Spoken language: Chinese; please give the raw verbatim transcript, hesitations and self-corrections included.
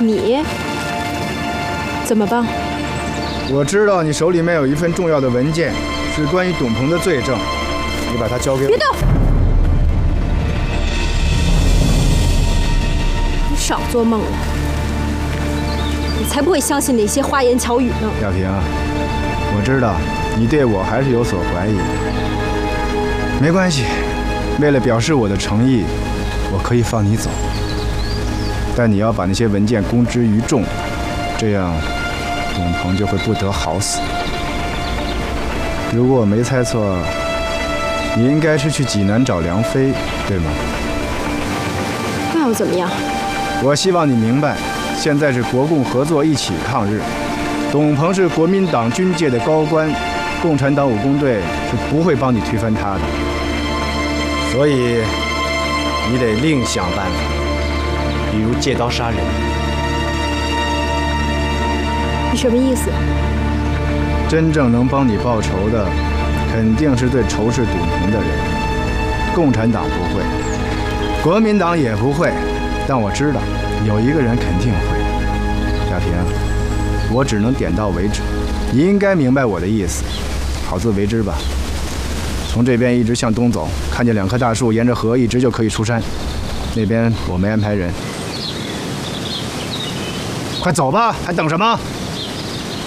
你怎么办？ 我知道你手里面有一份重要的文件，是关于董鹏的罪证，你把它交给我。 别动！你少做梦了，你才不会相信那些花言巧语呢。 亚萍，我知道你对我还是有所怀疑，没关系，为了表示我的诚意，我可以放你走，但你要把那些文件公之于众，这样董鹏就会不得好死。如果我没猜错，你应该是去济南找梁飞，对吗？ 那又怎么样？ 我希望你明白，现在是国共合作一起抗日。董鹏是国民党军界的高官，共产党武工队是不会帮你推翻他的。 所以你得另想办法，比如借刀杀人。 你什么意思？ 真正能帮你报仇的，肯定是对仇视董鹏的人。共产党不会，国民党也不会，但我知道有一个人肯定会。亚萍，我只能点到为止，你应该明白我的意思，好自为之吧。从这边一直向东走，看见两棵大树，沿着河一直就可以出山。那边我没安排人。快走吧，还等什么？